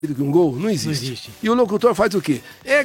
que um gol? Não existe. Não existe. E o locutor faz o quê? É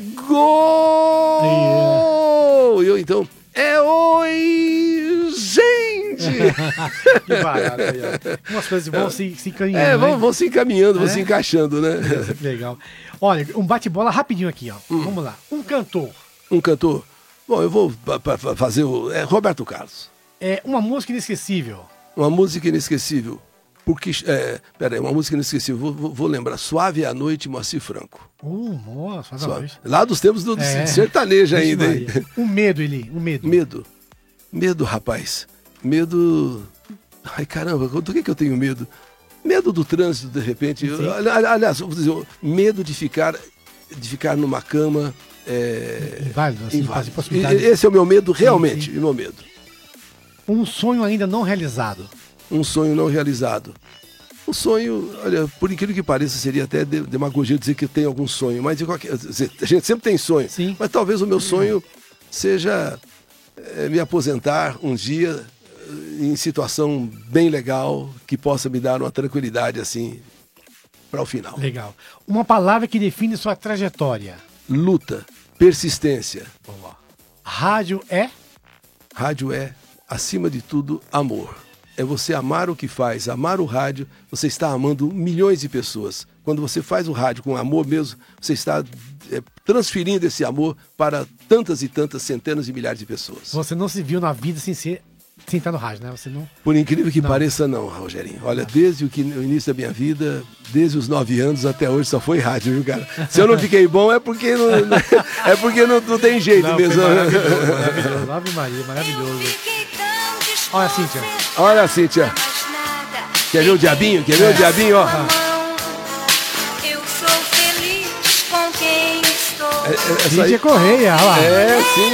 gol! E eu, então, é oi, gente! Que barato aí, ó. Umas coisas vão se encaminhando. Vão se encaminhando, vão se encaixando, né? Que legal. Olha, um bate-bola rapidinho aqui, ó. Vamos lá. Um cantor. Um cantor. Bom, eu vou fazer o... Roberto Carlos. Uma música inesquecível. Uma música inesquecível. Porque, peraí, uma música inesquecível. Vou lembrar. Suave à Noite, Moacir Franco. Nossa, Suave à Noite. Lá dos tempos do sertanejo ainda, hein? Um medo, Eli, um medo. Medo, rapaz. Medo... Ai, caramba, do que eu tenho medo? Medo do trânsito, de repente. Aliás, vou dizer, medo de ficar numa cama... Inválido, assim, esse é o meu medo, realmente, o meu medo. Um sonho ainda não realizado. Um sonho não realizado. Um sonho, olha, por incrível que pareça, seria até demagogia dizer que eu tenho algum sonho, mas a gente sempre tem sonho. Sim. Mas talvez o meu sonho seja me aposentar um dia em situação bem legal, que possa me dar uma tranquilidade assim para o final. Legal. Uma palavra que define sua trajetória. Luta, persistência. Vamos lá. Rádio é? Rádio é, acima de tudo, amor. É você amar o que faz, amar o rádio, você está amando milhões de pessoas. Quando você faz o rádio com amor mesmo, você está transferindo esse amor para tantas e tantas centenas de milhares de pessoas. Você não se viu na vida sem estar no rádio, né? Você não... Por incrível que pareça, não, Rogerinho. Olha, desde o início da minha vida, desde os 9 anos até hoje, só foi rádio, viu, cara? Se eu não fiquei bom, é porque não tem jeito mesmo. Maravilhoso. Ave Maria, maravilhoso. Olha, Cíntia. Olha, Cíntia. Quer ver o diabinho? Quer ver o diabinho, ó? Eu sou feliz com quem estou. Cíntia Correia, olha lá. Sim.